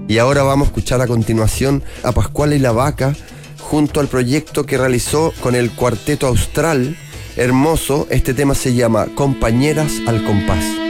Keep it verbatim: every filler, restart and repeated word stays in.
Y ahora vamos a escuchar a continuación a Pascuala y la Vaca junto al proyecto que realizó con el Cuarteto Austral. Hermoso, este tema se llama Compañeras al Compás.